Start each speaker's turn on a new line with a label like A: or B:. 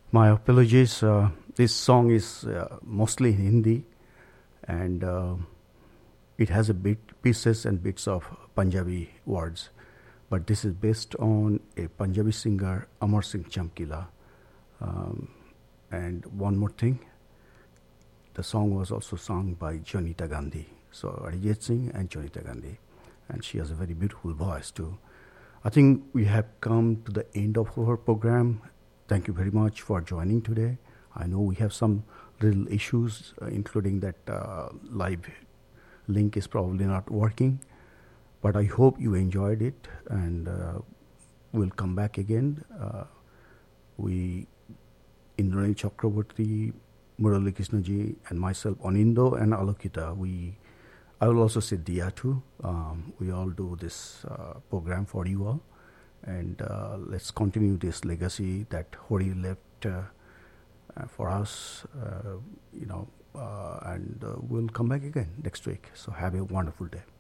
A: My apologies. This song is mostly in Hindi, and it has a bit pieces and bits of Punjabi words. But this is based on a Punjabi singer, Amar Singh Chamkila. Um, and one more thing, the song was also sung by Jonita Gandhi. So Arijit Singh and Jonita Gandhi. And she has a very beautiful voice too. I think we have come to the end of our program. Thank you very much for joining today. I know we have some little issues, including that live link is probably not working. But I hope you enjoyed it, and we'll come back again. We, Indrani Chakraborty, Murali Krishnaji, and myself, Anindo and Alokita, I will also say Dia too. We all do this program for you all, and let's continue this legacy that Hori left for us, and we'll come back again next week. So have a wonderful day.